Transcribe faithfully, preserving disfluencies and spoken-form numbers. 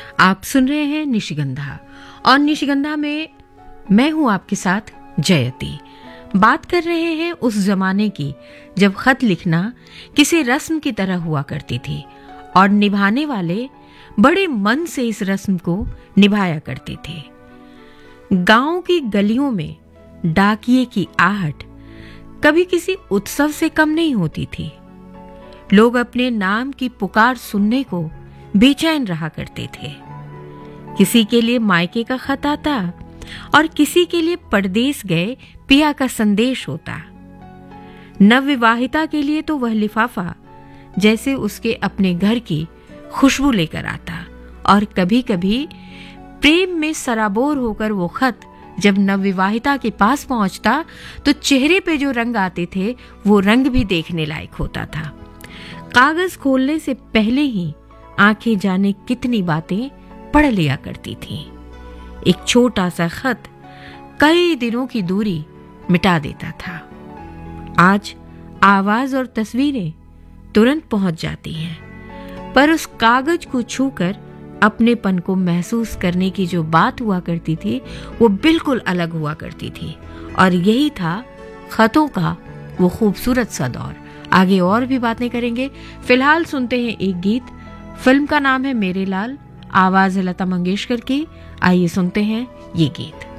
आप सुन रहे हैं निशिगंधा और निशिगंधा में मैं हूं आपके साथ जयती। बात कर रहे हैं उस जमाने की जब खत लिखना किसी रस्म की तरह हुआ करती थी और निभाने वाले बड़े मन से इस रस्म को निभाया करते थे। गांव की गलियों में डाकिये की आहट कभी किसी उत्सव से कम नहीं होती थी। लोग अपने नाम की पुकार सुनने को बेचैन रहा करते थे। किसी के लिए मायके का खत आता और किसी के लिए परदेस गए पिया का संदेश होता। नवविवाहिता के लिए तो वह लिफाफा जैसे उसके अपने घर की खुशबू लेकर आता और कभी कभी प्रेम में सराबोर होकर वो खत जब नवविवाहिता के पास पहुंचता तो चेहरे पे जो रंग आते थे वो रंग भी देखने लायक होता था। कागज खोलने से पहले ही आंखें जाने कितनी बातें पढ़ लिया करती थीं। एक छोटा सा खत कई दिनों की दूरी मिटा देता था। आज आवाज और तस्वीरें तुरंत पहुंच जाती हैं, पर उस कागज को छूकर अपनेपन को महसूस करने की जो बात हुआ करती थी वो बिल्कुल अलग हुआ करती थी। और यही था खतों का वो खूबसूरत सा दौर। आगे और भी बातें करेंगे। फिलहाल सुनते हैं एक गीत। फिल्म का नाम है मेरे लाल, आवाज है लता मंगेशकर की। आइए सुनते हैं ये गीत।